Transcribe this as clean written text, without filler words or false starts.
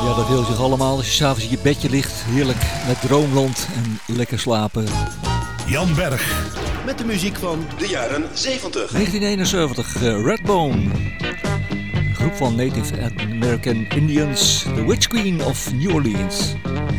Ja, dat wil zich allemaal als je s'avonds in je bedje ligt. Heerlijk met Droomland en lekker slapen. Jan Berg. Met de muziek van de jaren 70. 1971, Redbone. Een groep van Native American Indians. The Witch Queen of New Orleans.